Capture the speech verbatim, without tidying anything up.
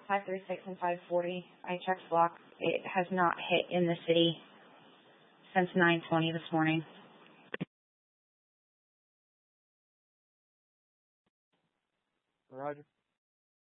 five thirty-six and five forty. I checked block. It has not hit in the city since nine twenty this morning. Roger.